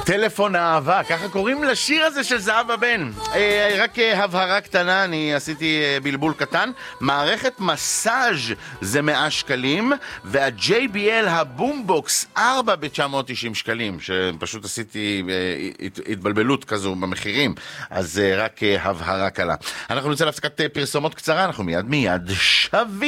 טלפון אהבה, ככה קוראים לשיר הזה של זהבה בן. רק הבהרה קטנה, אני עשיתי בלבול קטן. מערכת מסאז' זה 100 שקלים, וה-JBL הבומבוקס 4 ב-990 שקלים, שפשוט עשיתי התבלבלות כזו במחירים, אז רק הבהרה קלה. אנחנו נצא להפסקת פרסומות קצרה, אנחנו מיד שווים.